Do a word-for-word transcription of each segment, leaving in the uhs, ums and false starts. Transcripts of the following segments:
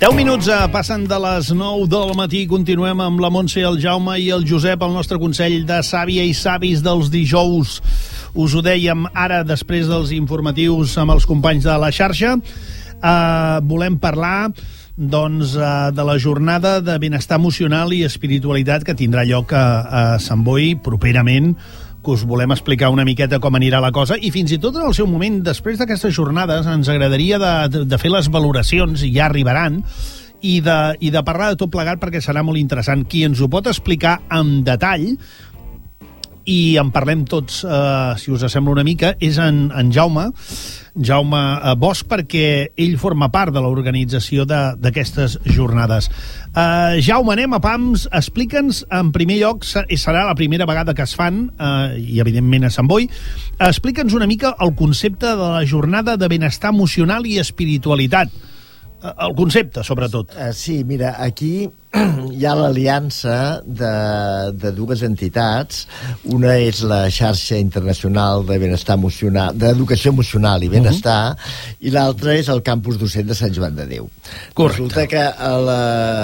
deu minuts eh, passen de les nou del matí. Continuem amb la Montse, el Jaume i el Josep, el nostre consell de sàvia i savis dels dijous. Us ho dèiem ara, després dels informatius amb els companys de la xarxa. Eh, volem parlar doncs, eh, de la jornada de benestar emocional i espiritualitat que tindrà lloc a, a Sant Boi properament, que us volem explicar una miqueta com anirà la cosa, i fins i tot en el seu moment, després d'aquestes jornades, ens agradaria de, de fer les valoracions, i ja arribaran, i de, i de parlar de tot plegat, perquè serà molt interessant. Qui ens ho pot explicar en detall, i en parlem tots, eh, si us sembla una mica, és en, en Jaume, Jaume Bosch, perquè ell forma part de l'organització d'aquestes jornades. Uh, Jaume, anem a pams. Explica'ns, en primer lloc, serà la primera vegada que es fan, uh, i evidentment a Sant Boi, explica'ns una mica el concepte de la jornada de benestar emocional i espiritualitat. Uh, el concepte, sobretot. Uh, sí, mira, aquí hi ha l'aliança de, de dues entitats. Una és la xarxa internacional de benestar emocional, d'educació emocional i benestar, uh-huh. i l'altra és el campus docent de Sant Joan de Déu. Correcte. Resulta que la,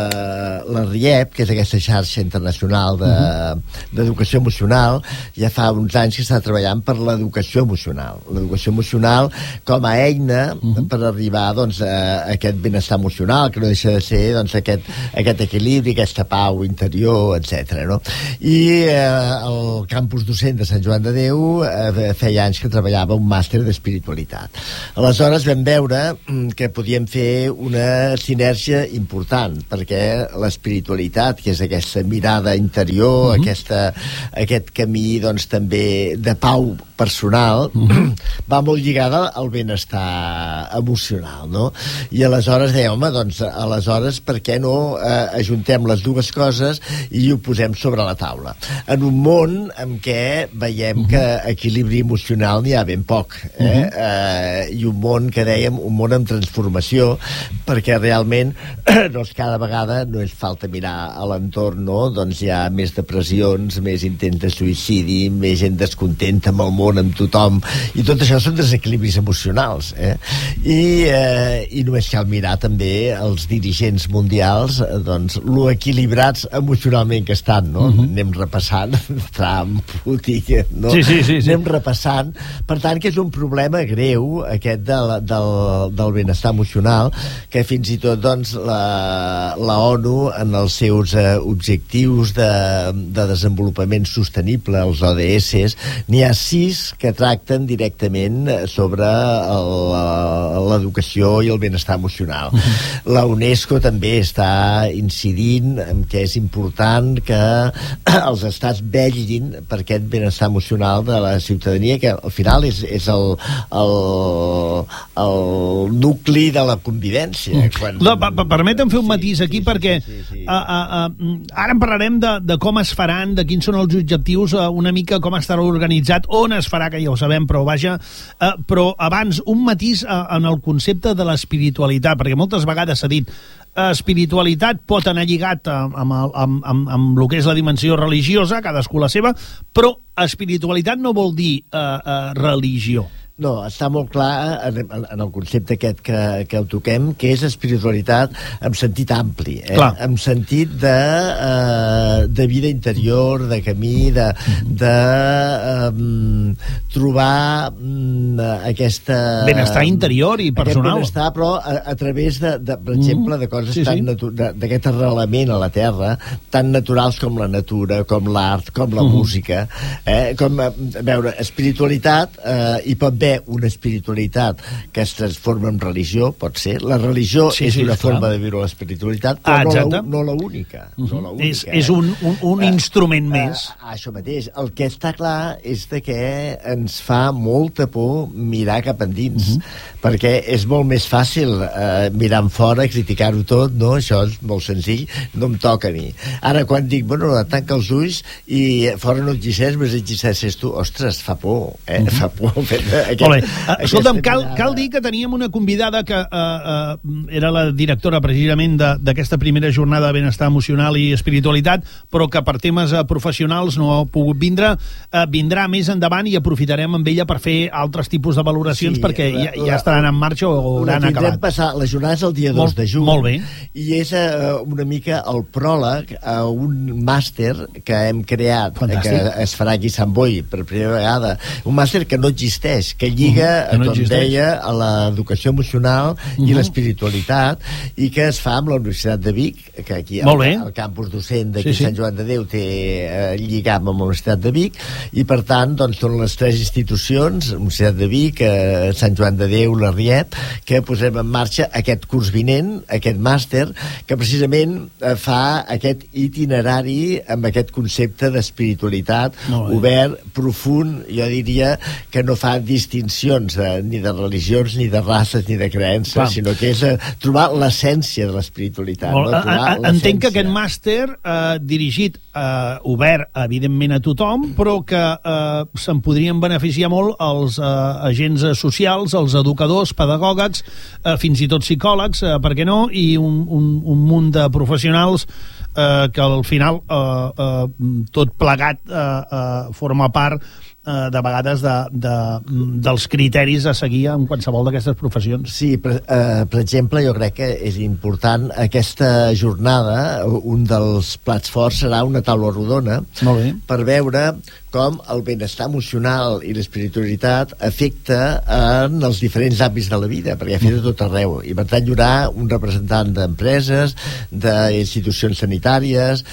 la R I E P, que és aquesta xarxa internacional de, uh-huh. d'educació emocional, ja fa uns anys que està treballant per l'educació emocional. L'educació emocional com a eina uh-huh. per arribar doncs, a aquest benestar emocional, que no deixa de ser doncs, aquest, aquest equilibri, aquesta pau interior, etcètera. No? I eh, el campus docent de Sant Joan de Déu eh, feia anys que treballava un màster d'espiritualitat. Aleshores vam veure que podíem fer una sinergia important, perquè l'espiritualitat, que és aquesta mirada interior, uh-huh. aquesta, aquest camí doncs, també de pau personal, uh-huh. va molt lligada al benestar emocional, no? I aleshores deia, home, doncs, aleshores, per què no eh, ajuntem les dues coses i ho posem sobre la taula? En un món en què veiem uh-huh. que equilibri emocional n'hi ha ben poc, eh? Uh-huh. eh, i un món que dèiem, un món en transformació, perquè realment doncs, cada vegada no és falta mirar a l'entorn, no? Doncs hi ha més depressions, més intents de suïcidi, més gent descontenta amb el món, amb tothom, i tot això són desequilibris emocionals, eh? I, eh, i només cal mirar també els dirigents mundials, eh, doncs, lo equilibrats emocionalment que estan, no? Uh-huh. Anem repassant, Trump, Putin, no? Sí, sí, sí, sí. Anem repassant. Per tant, que és un problema greu, aquest de la, del, del benestar emocional, que fins i tot, doncs, la, la ONU, en els seus eh, objectius de, de desenvolupament sostenible, els O D S, n'hi ha sis que tracten directament sobre l'educació i el benestar emocional. Uh-huh. La UNESCO també està incidint en què és important que els estats vetllin per aquest benestar emocional de la ciutadania, que al final és, és el, el, el nucli de la convivència. Quan... No, pa, pa, permetem fer un matís aquí, sí, perquè sí, sí, sí. A, a, a, ara en parlarem de, de com es faran, de quins són els objectius, una mica com estarà organitzat, on es farà, que ja ho sabem, però vaja, eh, però abans un matís eh, en el concepte de l'espiritualitat, perquè moltes vegades s'ha dit espiritualitat pot anar lligat amb, amb, amb, amb, amb el que és la dimensió religiosa, cadascú la seva, però espiritualitat no vol dir eh, eh, religió. No, està molt clar en, en el concepte aquest que, que el toquem, que és espiritualitat en sentit ampli, eh? En sentit de, eh, de vida interior, de camí, de, de um, trobar um, aquesta... benestar interior i personal. Aquest benestar, però a, a través, de, de, per exemple, de coses sí, tan sí. d'aquest arrelament a la terra, tan naturals com la natura, com l'art, com la uh-huh. música, eh? Com, a veure, espiritualitat, eh, hi pot haver una espiritualitat que es transforma en religió, pot ser. La religió sí, és sí, una clar. forma de viure l'espiritualitat, però ah, no, la, no la única. Uh-huh. No la única és, eh? és un, un, un uh, instrument uh, més. Uh, això mateix. El que està clar és de que ens fa molta por mirar cap endins, uh-huh. perquè és molt més fàcil uh, mirar enfora, criticar-ho tot, no? Això és molt senzill, no em toca a mi. Ara, quan dic, bueno, tanca els ulls i fora no existeix, més existeixes tu, ostres, fa por, eh? Uh-huh. Fa por fer Aquest, Molt bé. Escolta'm, cal, cal dir que teníem una convidada que uh, uh, era la directora precisament d'aquesta primera jornada de benestar emocional i espiritualitat, però que per temes uh, professionals no ha pogut vindre. Uh, vindrà més endavant i aprofitarem amb ella per fer altres tipus de valoracions, sí, perquè la, ja, ja estaran en marxa o hauran acabat. Passar, la jornada és el dia dos de juny. Molt bé. I és uh, una mica el pròleg a un màster que hem creat, Fantàstic. que es farà aquí a Sant Boi per primera vegada. Un màster que no existeix, que lliga, uh, que no com existeix. deia, a l'educació emocional uh-huh. i l'espiritualitat, i que es fa amb la Universitat de Vic, que aquí al, al campus docent d'aquí sí, sí. Sant Joan de Déu té eh, lligam amb la Universitat de Vic, i per tant doncs són les tres institucions, Universitat de Vic, eh, Sant Joan de Déu, la Riet, que posem en marxa aquest curs vinent, aquest màster, que precisament eh, fa aquest itinerari amb aquest concepte d'espiritualitat obert, profund, jo diria que no fa distincions de, ni de religions, ni de races, ni de creences, Clar. sinó que és eh, trobar l'essència de l'espiritualitat. No? Entenc que aquest màster eh, dirigit, eh, obert, evidentment, a tothom, però que eh, se'n podrien beneficiar molt els eh, agents socials, els educadors, pedagògics, eh, fins i tot psicòlegs, eh, per què no, i un, un, un munt de professionals eh, que al final eh, eh, tot plegat eh, eh, forma part eh, de vegades de, de, dels criteris a seguir en qualsevol d'aquestes professions. Sí, per, eh, per exemple, jo crec que és important aquesta jornada, un dels plats forts serà una taula rodona per veure com el benestar emocional i l'espiritualitat afecta en els diferents àmbits de la vida, perquè afecta a tot arreu, i per tant hi haurà un representant d'empreses, d'institucions sanitàries,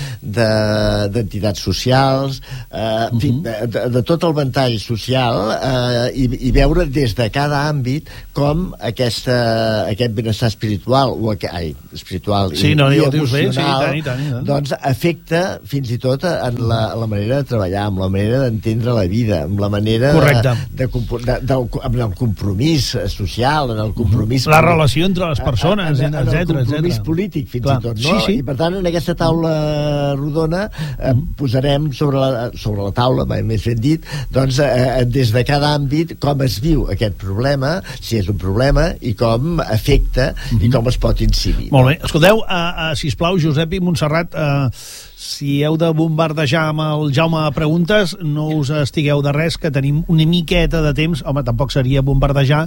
d'entitats socials, eh, en fi, de, de, de tot el ventall social, eh, i, i veure des de cada àmbit com aquesta, aquest benestar espiritual, o aqu ai, espiritual sí, i, no, i emocional, bé, sí, tant, tant, tant. doncs afecta fins i tot en la, la manera de treballar, amb la manera d'entendre la vida, amb la manera de, de, de, de, amb el compromís social, en el compromís la relació entre les persones, etcètera, en el compromís polític fins Clar. i tot, no? Sí, sí. I per tant en aquesta taula rodona eh, posarem sobre la, sobre la taula, més ben dit, doncs eh, des de cada àmbit com es viu aquest problema, si és un problema, i com afecta mm-hmm. i com es pot incidir. Molt bé, escolteu, uh, uh, sisplau, Josep i Montserrat, uh, si heu de bombardejar amb el Jaume a preguntes, no us estigueu de res, que tenim una miqueta de temps. Home, tampoc seria bombardejar,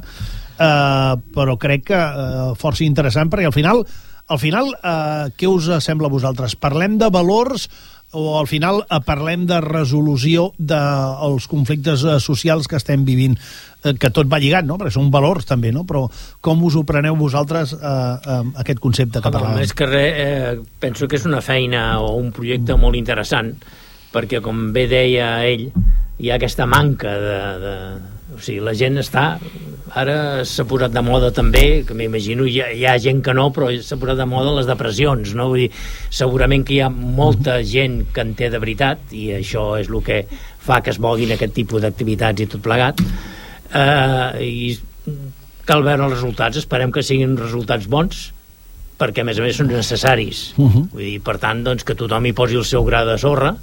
eh, però crec que eh, força interessant, perquè al final, al final eh, què us sembla a vosaltres? Parlem de valors o al final eh, parlem de resolució dels conflictes eh, socials que estem vivint? Que tot va lligat, no? Perquè són valors també, no? Però com us ho preneu vosaltres, eh, eh, aquest concepte que parlàvem? Més que res, eh, penso que és una feina o un projecte molt interessant, perquè com bé deia ell, hi ha aquesta manca de... de... O sigui, la gent està... Ara s'ha posat de moda també, que m'imagino hi, ha, hi ha gent que no, però s'ha posat de moda les depressions, no? Vull dir, segurament que hi ha molta gent que en té de veritat, i això és el que fa que es moguin aquest tipus d'activitats i tot plegat. Uh, i cal veure els resultats, esperem que siguin resultats bons, perquè a més a més són necessaris. Uh-huh. Vull dir, per tant, doncs, que tothom hi posi el seu gra de sorra,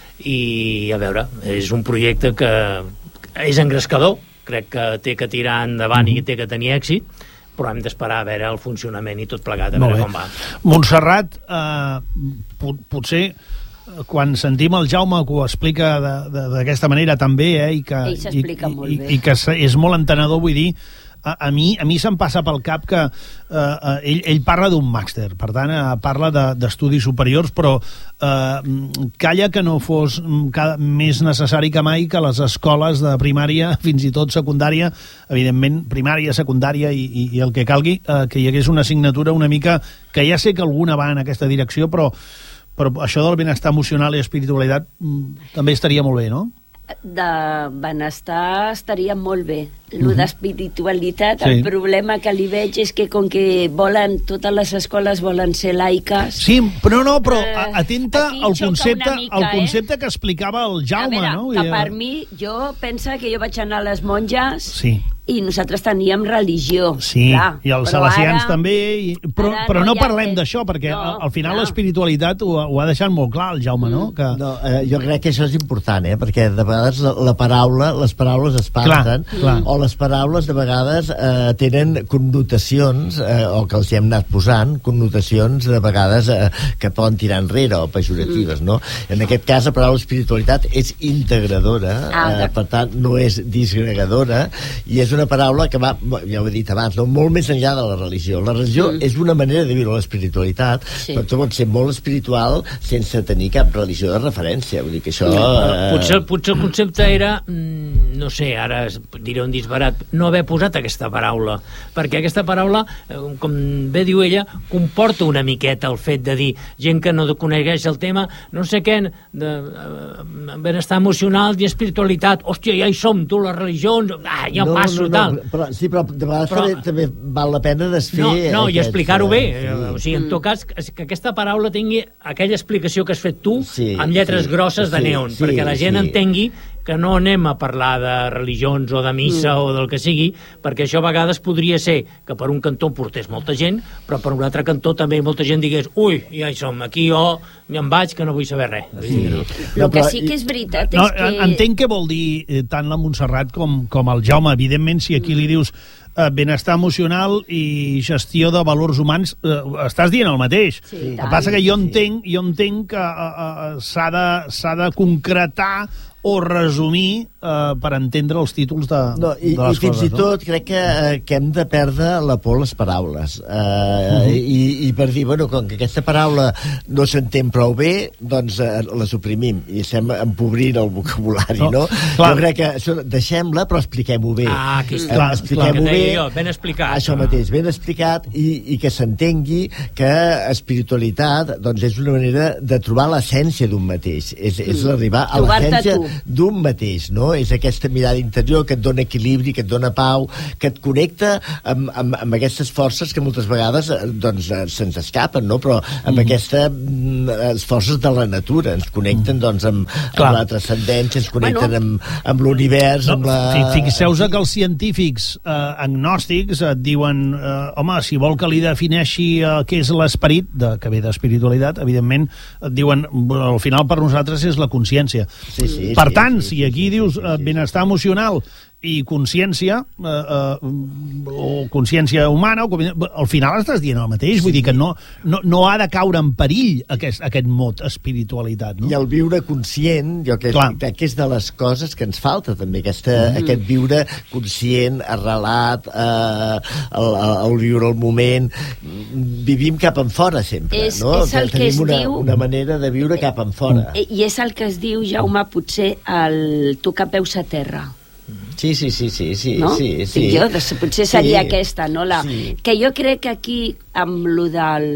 i a veure, és un projecte que és engrescador, crec que té que tirar endavant uh-huh. i té que tenir èxit, però hem d'esperar a veure el funcionament i tot plegat, a veure com va. Montserrat, uh, pot, potser quan sentim el Jaume que ho explica d'aquesta manera també, eh, i que, ell s'explica molt bé, i, i que és molt entenedor, vull dir, a, a mi, a mi se'm passa pel cap que eh, ell, ell parla d'un màster, per tant eh, parla d'estudis de, superiors, però eh, calla que no fos cada, més necessari que mai que les escoles de primària, fins i tot secundària, evidentment primària, secundària i, i, i el que calgui, eh, que hi hagués una assignatura una mica, que ja sé que alguna va en aquesta direcció, però però això del benestar emocional i espiritualitat mm, també estaria molt bé, no? De benestar estaria molt bé. Lo mm-hmm. d'espiritualitat, sí. El problema que li veig és que com que volen, totes les escoles volen ser laiques... Sí, però no, però eh, atenta al concepte, mica, el concepte eh? que explicava el Jaume, a veure, no? Que per mi, jo pensa que jo vaig anar a les monges... Sí. i nosaltres teníem religió. Sí, clar, i els salesians ara, també, i, però, però no, no parlem d'això, perquè no, al final clar. L'espiritualitat ho, ho ha deixat molt clar el Jaume, no? Que... no eh, jo crec que això és important, eh? Perquè de vegades la, la paraula, les paraules es parlen, clar, clar. O les paraules de vegades eh, tenen connotacions, eh, o que els hi hem anat posant, connotacions de vegades eh, que poden tirar enrere o pejoratives, no? En aquest cas, la paraula espiritualitat és integradora, ah, eh, per tant, no és disgregadora, i és una paraula que va, ja ho he dit abans, no? Molt més enllà de la religió. La religió mm. és una manera de viure l'espiritualitat, sí. Però tu pots ser molt espiritual sense tenir cap religió de referència. Vull dir que això... Eh... Potser, potser el concepte era, no sé, ara diré un disbarat, no haver posat aquesta paraula, perquè aquesta paraula, com bé diu ella, comporta una miqueta el fet de dir gent que no coneix el tema, no sé què, de uh, benestar emocional i espiritualitat. Hòstia, ja hi som, tu, les religions, ah, ja no, passo, no, no, tal. Però, sí, però de vegades però, també, també val la pena desfer... No, no aquest, i explicar-ho bé. Sí. O sigui, en tot cas, que aquesta paraula tingui aquella explicació que has fet tu, sí, amb lletres sí, grosses de sí, neon, sí, perquè la gent sí. entengui que no anem a parlar de religions o de missa mm. o del que sigui, perquè això a vegades podria ser que per un cantó portés molta gent, però per un altre cantó també molta gent digués, ui, ja hi som, aquí jo me'n vaig que no vull saber res. Sí. No. El que sí que és veritat no, és que... Entenc què vol dir tant la Montserrat com, com el Jaume. Evidentment, si aquí li dius eh, benestar emocional i gestió de valors humans, eh, estàs dient el mateix. Sí, el que passa que jo entenc, jo entenc que eh, eh, s'ha de, s'ha de concretar o resumir eh, per entendre els títols de, no, i, de les i fins coses. I tot crec que, eh, que hem de perdre la por a les paraules. Eh, uh-huh. i, I per dir, bueno, com que aquesta paraula no s'entén prou bé, doncs eh, la suprimim i estem empobrint el vocabulari, no? no? Clar. Jo crec que això, deixem-la, però expliquem-ho bé. Ah, aquí està. Eh, expliquem-ho bé. Jo, ben explicat. Això mateix, ben explicat, i, i que s'entengui que espiritualitat doncs, és una manera de trobar l'essència d'un mateix. És, és l'arribar a l'essència d'un mateix, no? És aquesta mirada interior que et dona equilibri, que et dona pau, que et connecta amb, amb, amb aquestes forces que moltes vegades doncs, se'ns escapen, no? Però amb mm. aquestes mm, forces de la natura ens connecten doncs, amb, amb la transcendència, ens connecten bueno. amb, amb l'univers, no, amb la... Fixeu-vos que els científics eh, agnòstics et diuen eh, home, si vol que li defineixi eh, què és l'esperit, de, que ve d'espiritualitat, evidentment, et diuen, al final per nosaltres és la consciència. Sí, sí. Per tant, sí, sí, si aquí sí, dius sí, sí, sí. benestar emocional i consciència eh, eh, o consciència humana, o, al final estàs dient el mateix, sí. Vull dir que no, no, no ha de caure en perill aquest, aquest mot espiritualitat, no? I el viure conscient, jo que, que és de les coses que ens falta també, aquesta, mm. aquest viure conscient, arrelat, eh, el, el viure el moment, vivim cap en fora sempre, és, no? És el que Tenim es una, diu... una manera de viure cap en fora. I és el que es diu, Jaume, potser el tocar peus a terra. Sí, sí, sí, sí, sí, no? sí, sí. Jo, potser seria sí. aquesta, no? La, sí. Que jo crec que aquí, amb lo del...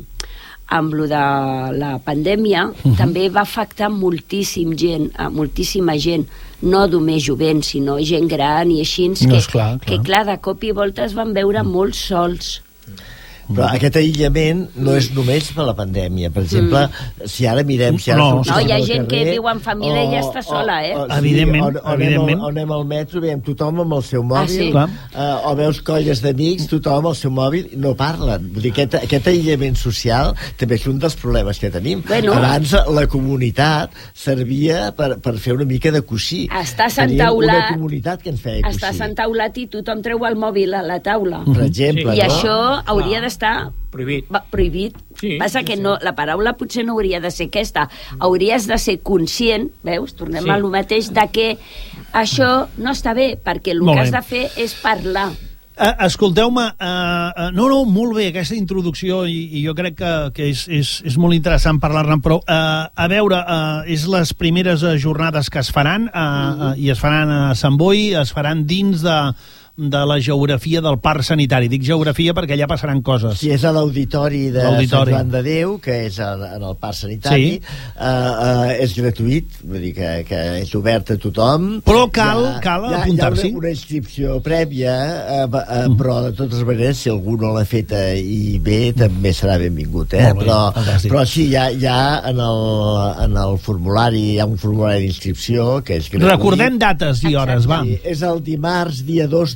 amb lo de la pandèmia, uh-huh. també va afectar moltíssim gent, a moltíssima gent, no només jovent, sinó gent gran i així, no, que, clar, clar. que clar, de cop i volta es van veure molt sols. Però aquest aïllament no és només per la pandèmia. Per exemple, mm. si ara mirem... Si ara no, no, hi ha gent carrer, que viu en família o, i ja està sola, eh? O, o, evidentment, sí, o, o evidentment. Anem al, o anem al metro, veiem tothom amb el seu mòbil, ah, sí. uh, o veus colles d'amics, tothom amb el seu mòbil, no parlen. Vull dir, aquest, aquest aïllament social també és un dels problemes que tenim. Bueno, abans la comunitat servia per, per fer una mica de coixí. Estàs Teníem entaulat, una comunitat que ens feia coixí. Estàs entaulat i tothom treu el mòbil a la taula. Per exemple, sí. I no? això hauria d'estar prohibit. Va, prohibit. Sí, Passa que no, la paraula potser no hauria de ser aquesta. Hauries de ser conscient, veus? Tornem sí. a lo mateix, de que això no està bé, perquè el molt que bé. has de fer és parlar. Uh, escolteu-me, uh, uh, no, no, molt bé aquesta introducció i, i jo crec que, que és, és, és molt interessant parlar-ne, però uh, a veure, uh, és les primeres uh, jornades que es faran uh, uh, i es faran a Sant Boi, es faran dins de de la geografia del parc sanitari. Dic geografia perquè allà passaran coses. Si és a l'auditori de Sant Joan de Déu, que és en, en el parc sanitari, sí. uh, uh, és gratuït, vull dir que, que és obert a tothom. Però cal, ja, cal ja, apuntar-s'hi. Hi ha una, una inscripció prèvia, uh, uh, mm. però de totes maneres, si algú no l'ha feta i bé, també serà benvingut. Eh? Bé, però, però sí, hi ha, hi ha en, el, en el formulari, hi ha un formulari d'inscripció que és gratuït. Recordem dates i hores, va. Sí, és el dimarts, dia dos de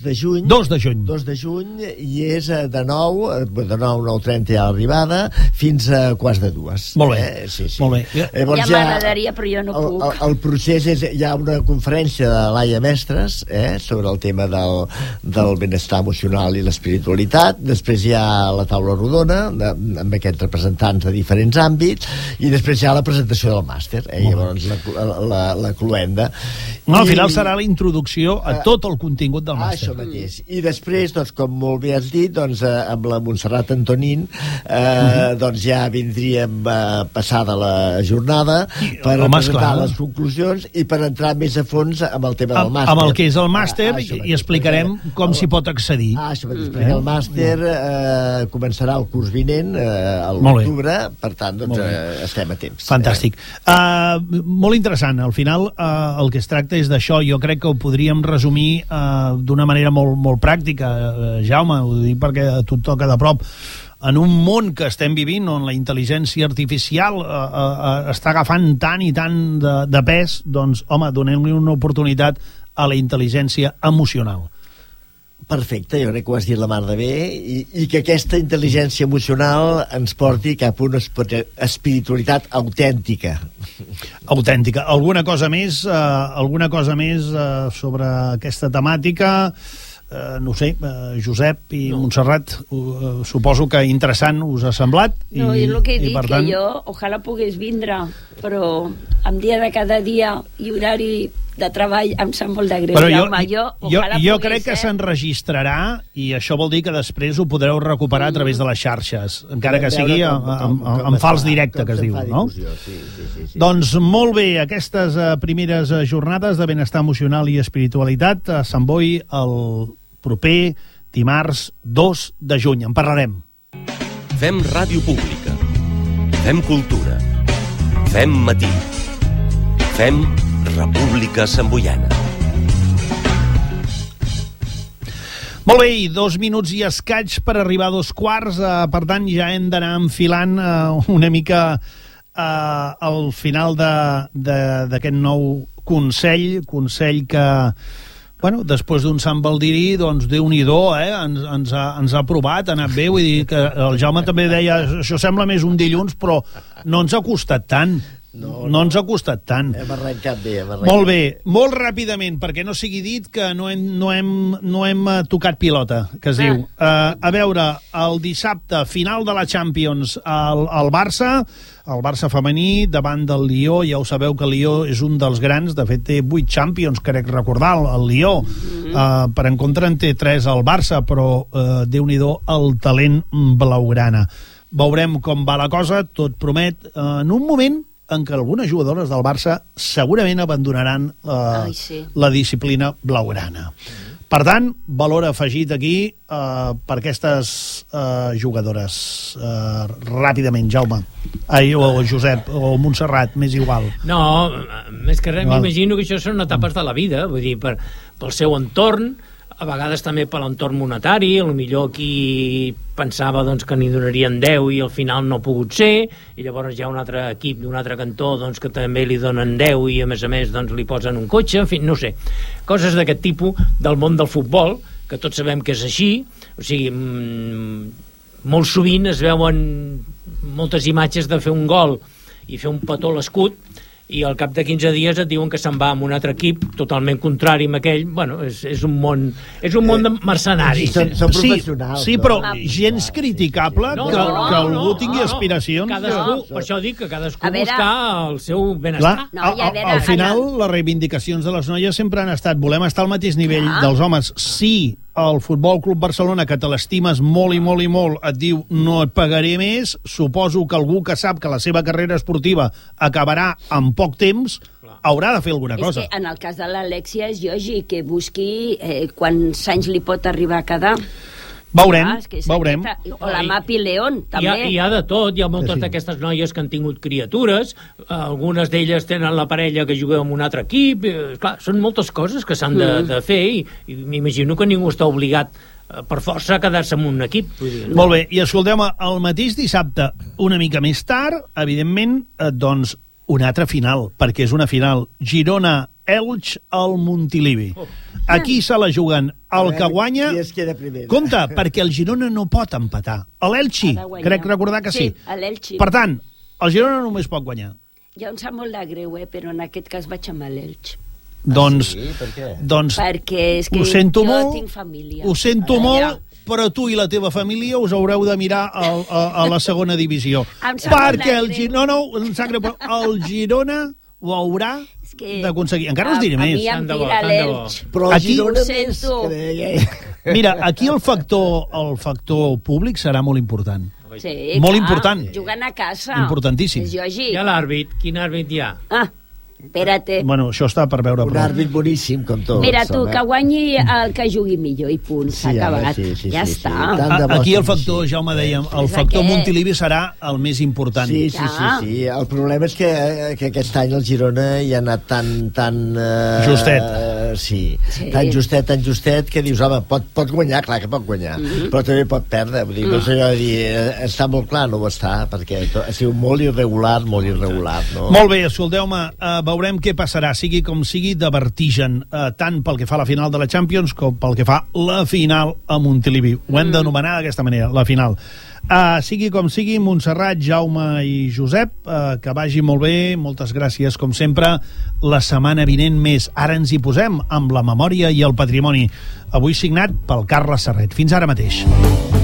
de juny. dos de juny. dos de juny, i és de nou, de nou, nou trenta a l'arribada, fins a quarts de dues. Molt bé, eh? sí, sí. molt bé. Llavors, ja m'agradaria, però jo no el, puc. El, el procés és, hi ha una conferència de Laia Mestres, eh, sobre el tema del, del benestar emocional i l'espiritualitat. Després hi ha la taula rodona, de, amb aquests representants de diferents àmbits, i després hi ha la presentació del màster, eh, llavors la, la, la cluenda. No, al I, final serà la introducció a tot el contingut del ah, màster. això mateix. I després, doncs, com molt bé has dit, doncs, eh, amb la Montserrat Antonín, eh, uh-huh. doncs ja vindríem eh, passada la jornada I, per home, presentar esclar. les conclusions i per entrar més a fons amb el tema del Amb, màster. amb el que és el màster, Ah, i, això i explicarem mateix. com s'hi pot accedir. Ah, això mateix, perquè el màster eh, començarà el curs vinent, eh, a Molt bé. l'octubre, per tant, doncs, Molt bé. eh, estem a temps. Fantàstic. Uh, molt interessant. Al final, uh, el que es tracta és d'això. Jo crec que ho podríem resumir uh, d'una manera molt, molt pràctica, uh, Jaume, ho dic perquè a tu et toca de prop. En un món que estem vivint on la intel·ligència artificial uh, uh, uh, està agafant tant i tant de, de pes, doncs, home, donem-li una oportunitat a la intel·ligència emocional. Perfecte, jo crec que ho has dit la mar de bé, i, i que aquesta intel·ligència emocional ens porti cap a una espiritualitat autèntica. Autèntica. Alguna cosa més, eh, alguna cosa més eh, sobre aquesta temàtica? Eh, no sé, eh, Josep i no. Montserrat, uh, suposo que interessant us ha semblat. No, i, és el que he dit, per tant... que jo ojalà pogués vindre, però amb dia de cada dia i horari de treball em sap molt de greu. Però jo, Jaume, jo, jo, jo pogués, crec que eh? s'enregistrarà i això vol dir que després ho podreu recuperar a través de les xarxes, encara que sigui en fals directe, que es diu, no? Sí, sí, sí, sí. Doncs molt bé, aquestes uh, primeres uh, jornades de benestar emocional i espiritualitat a Sant Boi el proper dimarts dos de juny. En parlarem. Fem ràdio pública. Fem cultura. Fem matí. Fem República Santboiana. Molt bé, dos minuts i escaig per arribar a dos quarts, eh, per tant ja hem d'anar enfilant eh, una mica eh, al final d'aquest nou Consell, Consell que, bueno, després d'un Sant Baldiri, doncs Déu-n'hi-do, eh, ens, ens, ha, ens ha aprovat, ha anat bé, vull dir que el Jaume també deia, això sembla més un dilluns, però no ens ha costat tant. No, no, no ens ha costat tant. Hem arrencat bé, hem arrencat. Molt bé, molt ràpidament, perquè no sigui dit que no hem, no hem, no hem tocat pilota, que es ah. diu. Uh, a veure, el dissabte, final de la Champions, el, el Barça, el Barça femení, davant del Lió. Ja ho sabeu que el Lió és un dels grans, de fet té vuit Champions, crec recordar, el Lió. Mm-hmm. uh, per en contra en té tres al Barça, però uh, Déu-n'hi-do el talent blaugrana. Veurem com va la cosa, tot promet, uh, en un moment en què algunes jugadores del Barça segurament abandonaran eh, Ai, sí. la disciplina blaugrana. Per tant, valor afegit aquí eh, per aquestes eh, jugadores. Eh, ràpidament, Jaume. Ai, o Josep, o Montserrat, més igual. No, més que res, m'imagino que això són etapes de la vida, vull dir, per, pel seu entorn, a vegades també per l'entorn monetari, potser qui pensava doncs, que n'hi donarien deu i al final no ha pogut ser, i llavors hi ha un altre equip d'un altre cantó doncs, que també li donen deu i a més a més doncs, li posen un cotxe, en fi, no sé, coses d'aquest tipus del món del futbol, que tots sabem que és així, o sigui, mmm, molt sovint es veuen moltes imatges de fer un gol i fer un petó a l'escut, i al cap de quinze dies et diuen que se'n va amb un altre equip totalment contrari amb aquell. Bueno, és, és un món és un món de mercenaris. Són, són sí, professionals. sí, però no? gens criticable no, que, no, no, que algú no, tingui no, no. aspiracions. Cadascú, No. per això dic que cadascú A veure- buscar el seu benestar. Clar, No, al, i a al, veure, al final Anna- les reivindicacions de les noies sempre han estat volem estar al mateix nivell Clar. dels homes. Si el Futbol Club Barcelona, que te l'estimes molt i molt i molt, et diu no et pagaré més, suposo que algú que sap que la seva carrera esportiva acabarà en poc temps haurà de fer alguna És cosa. que en el cas de l'Alexia és lògic que busqui eh, quants anys li pot arribar a quedar. Veurem, Ah, és que és veurem. aquesta- O la Mapi León, Hi ha, també. hi ha de tot, hi ha moltes Sí. d'aquestes noies que han tingut criatures, eh, algunes d'elles tenen la parella que juga en un altre equip, eh, clar, són moltes coses que s'han de, de fer i, i m'imagino que ningú està obligat eh, per força a quedar-se en un equip. Vull dir, no? Molt bé, i escolteu-me, el mateix dissabte, una mica més tard, evidentment, eh, doncs, una altra final, perquè és una final Girona-Elx al Montilivi. Aquí se la juguen el que guanya... Qui es queda primer. Compte, perquè el Girona no pot empatar. L'Elxi, crec recordar que sí. Sí, l'Elxi. Per tant, el Girona només pot guanyar. Ja em sap molt de greu, eh? Però en aquest cas vaig amb l'Elx. Doncs, sí? Per què? doncs Perquè és que ho sento jo molt, tinc família. ho sento Allà. molt, però tu i la teva família us haureu de mirar a, a, a la segona divisió. Em sap molt Perquè el de Girona, no, no, em sap greu, però el Girona ho haurà que d'aconseguir. Encara us diré a, més. A mi em Tant de bo, tira tant de bo. l'Elx. Però Aquí- Girona Ho sento. més que- Mira, aquí el factor, el factor públic serà molt important. Sí, Molt clar, important. Jugant a casa. Importantíssim. És lògic. Hi ha l'àrbit. Quin àrbit hi ha? Ah, espérate. Bueno, això està per veure. Un Però... àrbit boníssim, com tots. Mira, tu, home. que guanyi el que jugui millor i punt, s'ha Sí, home, acabat. sí, sí, ja sí, està. sí. Tant de bo Aquí el sigui factor, així. Jaume dèiem, el És factor aquest. Montilivi serà el més important. Sí, sí, sí, Ja. sí. El problema és que, que aquest any el Girona hi ha anat tan... tan uh, Justet. Sí. Sí. Tan justet, tan justet, que dius, home, pot, pot guanyar, clar que pot guanyar, mm -hmm. però també pot perdre. Vull dir, mm. no sé allò de dir, eh, està molt clar, no ho està, perquè to- ha sigut molt irregular, molt irregular, no? Molt bé, escolteu-me, uh, veurem què passarà, sigui com sigui, de vertigen, uh, tant pel que fa a la final de la Champions com pel que fa a la final a Montilivi. Ho hem d'anomenar d'aquesta manera, la final. Uh, sigui com sigui, Montserrat, Jaume i Josep, uh, que vagi molt bé, moltes gràcies, com sempre. La setmana vinent més. Ara ens hi posem amb la memòria i el patrimoni. Avui signat pel Carles Serret. Fins ara mateix.